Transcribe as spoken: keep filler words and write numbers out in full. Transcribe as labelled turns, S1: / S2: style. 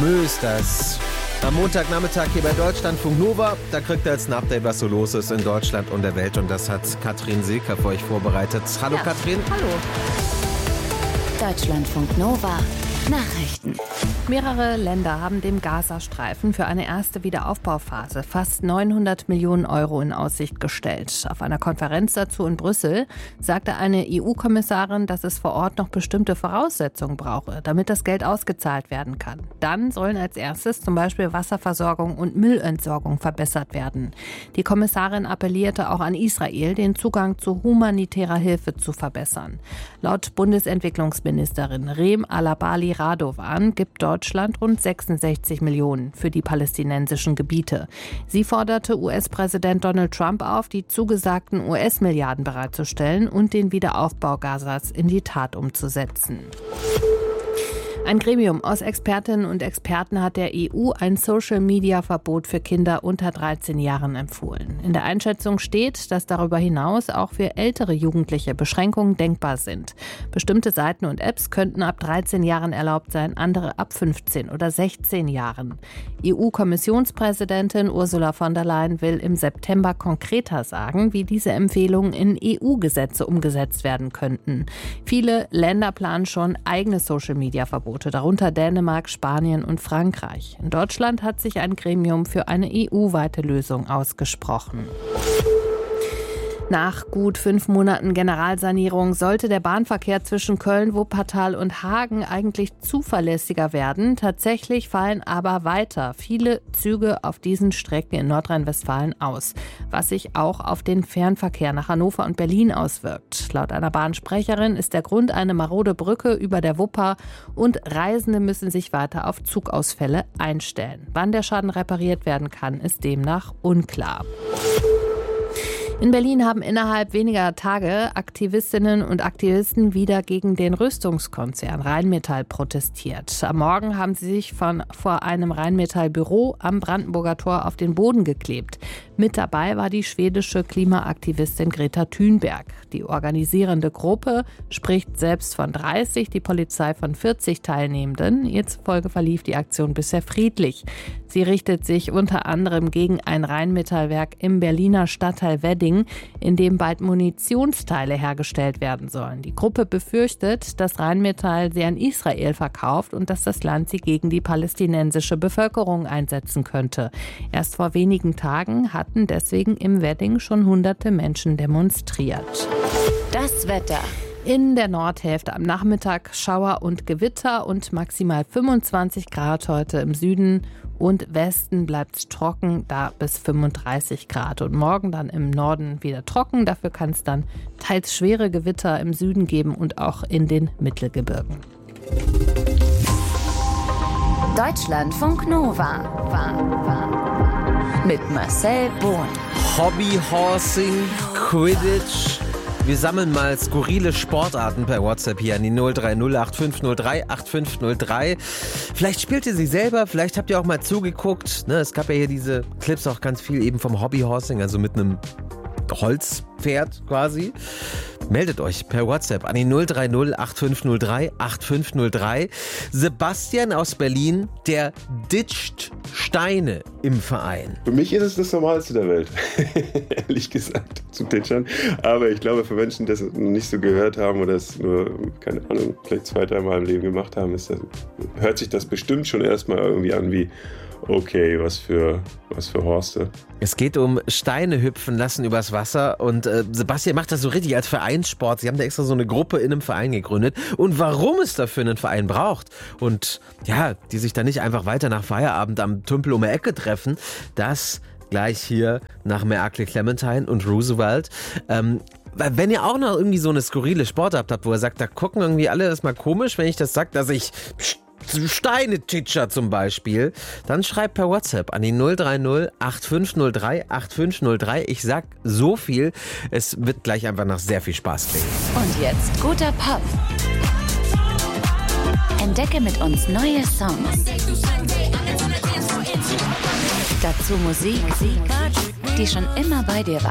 S1: Mö ist das. Am Montagnachmittag hier bei Deutschlandfunk Nova, da kriegt ihr jetzt ein Update, was so los ist in Deutschland und der Welt. Und das hat Katrin Silker für euch vorbereitet. Hallo ja, Katrin.
S2: Hallo. Deutschlandfunk Nova. Nachrichten.
S3: Mehrere Länder haben dem Gazastreifen für eine erste Wiederaufbauphase fast neunhundert Millionen Euro in Aussicht gestellt. Auf einer Konferenz dazu in Brüssel sagte eine E U-Kommissarin, dass es vor Ort noch bestimmte Voraussetzungen brauche, damit das Geld ausgezahlt werden kann. Dann sollen als erstes zum Beispiel Wasserversorgung und Müllentsorgung verbessert werden. Die Kommissarin appellierte auch an Israel, den Zugang zu humanitärer Hilfe zu verbessern. Laut Bundesentwicklungsministerin Reem Alabali Radovan gibt Deutschland rund sechsundsechzig Millionen für die palästinensischen Gebiete. Sie forderte U S-Präsident Donald Trump auf, die zugesagten U S-Milliarden bereitzustellen und den Wiederaufbau Gazas in die Tat umzusetzen. Ein Gremium aus Expertinnen und Experten hat der E U ein Social-Media-Verbot für Kinder unter dreizehn Jahren empfohlen. In der Einschätzung steht, dass darüber hinaus auch für ältere Jugendliche Beschränkungen denkbar sind. Bestimmte Seiten und Apps könnten ab dreizehn Jahren erlaubt sein, andere ab fünfzehn oder sechzehn Jahren. E U-Kommissionspräsidentin Ursula von der Leyen will im September konkreter sagen, wie diese Empfehlungen in E U-Gesetze umgesetzt werden könnten. Viele Länder planen schon eigene Social-Media-Verbote, darunter Dänemark, Spanien und Frankreich. In Deutschland hat sich ein Gremium für eine E U-weite Lösung ausgesprochen. Nach gut fünf Monaten Generalsanierung sollte der Bahnverkehr zwischen Köln, Wuppertal und Hagen eigentlich zuverlässiger werden. Tatsächlich fallen aber weiter viele Züge auf diesen Strecken in Nordrhein-Westfalen aus, was sich auch auf den Fernverkehr nach Hannover und Berlin auswirkt. Laut einer Bahnsprecherin ist der Grund eine marode Brücke über der Wupper und Reisende müssen sich weiter auf Zugausfälle einstellen. Wann der Schaden repariert werden kann, ist demnach unklar. In Berlin haben innerhalb weniger Tage Aktivistinnen und Aktivisten wieder gegen den Rüstungskonzern Rheinmetall protestiert. Am Morgen haben sie sich von vor einem Rheinmetall-Büro am Brandenburger Tor auf den Boden geklebt. Mit dabei war die schwedische Klimaaktivistin Greta Thunberg. Die organisierende Gruppe spricht selbst von dreißig, die Polizei von vierzig Teilnehmenden. Ihr zufolge verlief die Aktion bisher friedlich. Sie richtet sich unter anderem gegen ein Rheinmetallwerk im Berliner Stadtteil Wedding, in dem bald Munitionsteile hergestellt werden sollen. Die Gruppe befürchtet, dass Rheinmetall sie an Israel verkauft und dass das Land sie gegen die palästinensische Bevölkerung einsetzen könnte. Erst vor wenigen Tagen hatten deswegen im Wedding schon hunderte Menschen demonstriert.
S2: Das Wetter.
S3: In der Nordhälfte am Nachmittag Schauer und Gewitter und maximal fünfundzwanzig Grad heute im Süden und Westen bleibt es trocken, da bis fünfunddreißig Grad. Und morgen dann im Norden wieder trocken, dafür kann es dann teils schwere Gewitter im Süden geben und auch in den Mittelgebirgen.
S2: Deutschlandfunk Nova war, war. Mit Marcel Bohn.
S1: Hobbyhorsing, Quidditch. Wir sammeln mal skurrile Sportarten per WhatsApp hier an die null drei null acht fünf null drei acht fünf null drei. Vielleicht spielt ihr sie selber, vielleicht habt ihr auch mal zugeguckt. Ne, es gab ja hier diese Clips auch ganz viel eben vom Hobbyhorsing, also mit einem Holzpferd quasi. Meldet euch per WhatsApp an die null drei null acht fünf null drei acht fünf null drei. Sebastian aus Berlin, der ditcht Steine im Verein.
S4: Für mich ist es das Normalste der Welt, ehrlich gesagt, zu ditchern. Aber ich glaube, für Menschen, die das noch nicht so gehört haben oder es nur, keine Ahnung, vielleicht zwei, dreimal im Leben gemacht haben, ist das, hört sich das bestimmt schon erstmal irgendwie an wie, okay, was für, was für Horste.
S1: Es geht um Steine hüpfen lassen übers Wasser und äh, Sebastian macht das so richtig als Vereinssport. Sie haben da extra so eine Gruppe in einem Verein gegründet und warum es dafür einen Verein braucht und ja, die sich dann nicht einfach weiter nach Feierabend am Tümpel um die Ecke treffen, das gleich hier nach Merkel, Clementine und Roosevelt. Ähm, Wenn ihr auch noch irgendwie so eine skurrile Sportart habt, wo ihr sagt, da gucken irgendwie alle das mal komisch, wenn ich das sage, dass ich Steine-Titscher zum Beispiel, dann schreibt per WhatsApp an die null drei null acht fünf null drei acht fünf null drei. Ich sag so viel, es wird gleich einfach nach sehr viel Spaß klingen.
S2: Und jetzt guter Pop. Entdecke mit uns neue Songs. Dazu Musik, die schon immer bei dir war.